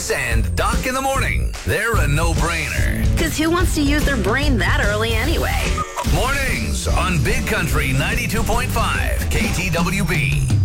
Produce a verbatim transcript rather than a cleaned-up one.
Jace and Doc in the morning. They're a no-brainer. Because who wants to use their brain that early anyway? Mornings on Big Country ninety-two point five K T W B.